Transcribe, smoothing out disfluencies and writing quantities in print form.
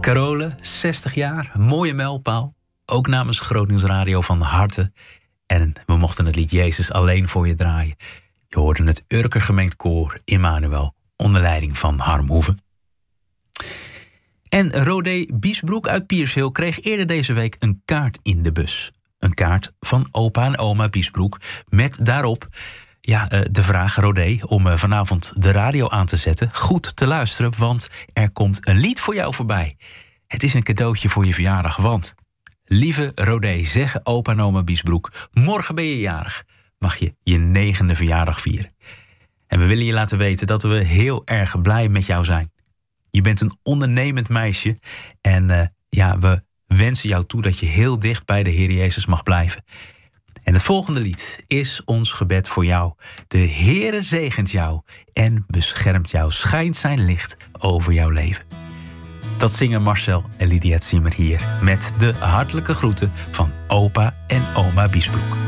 Carole, 60 jaar, mooie mijlpaal. Ook namens Groot Nieuws Radio van harte. En we mochten het lied Jezus alleen voor je draaien. Je hoorde het Urker Gemengd Koor Immanuel onder leiding van Harm Hoeve. En Rodé Biesbroek uit Piershill kreeg eerder deze week een kaart in de bus. Een kaart van opa en oma Biesbroek met daarop de vraag, Rodé, om vanavond de radio aan te zetten. Goed te luisteren, want er komt een lied voor jou voorbij. Het is een cadeautje voor je verjaardag, want... Lieve Rodé, zeggen opa en oma Biesbroek, morgen ben je jarig. Mag je je 9e verjaardag vieren. En we willen je laten weten dat we heel erg blij met jou zijn. Je bent een ondernemend meisje. En we wensen jou toe dat je heel dicht bij de Heer Jezus mag blijven. En het volgende lied is ons gebed voor jou. De Heere zegent jou en beschermt jou. Schijnt zijn licht over jouw leven. Dat zingen Marcel en Lydia Zimmer hier met de hartelijke groeten van opa en oma Biesbroek.